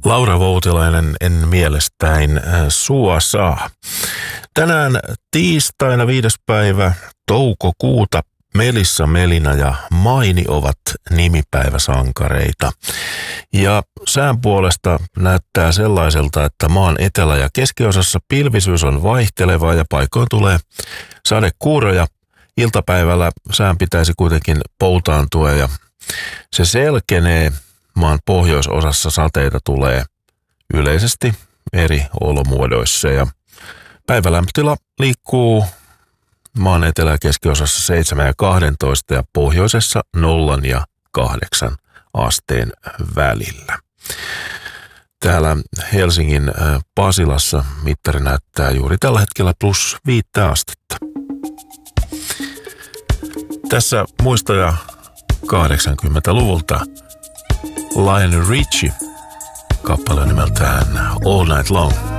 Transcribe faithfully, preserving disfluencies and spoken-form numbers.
Laura Voutilainen en mielestäin sua saa. Tänään tiistaina viides päivä toukokuuta Melissa, Melina ja Maini ovat nimipäiväsankareita. Ja sään puolesta näyttää sellaiselta, että maan etelä- ja keskiosassa pilvisyys on vaihtelevaa ja paikoin tulee sadekuuroja. Iltapäivällä sään pitäisi kuitenkin poutaantua ja se selkenee. Maan pohjoisosassa sateita tulee yleisesti eri olomuodoissa ja päivälämpötila liikkuu maan etelä- ja keskiosassa seitsemän ja kaksitoista ja pohjoisessa nollan ja kahdeksan asteen välillä. Täällä Helsingin Pasilassa mittari näyttää juuri tällä hetkellä plus viittä astetta. Tässä muistoja kahdeksankymmentäluvulta Lionel Richie, kappale nimeltään All Night Long.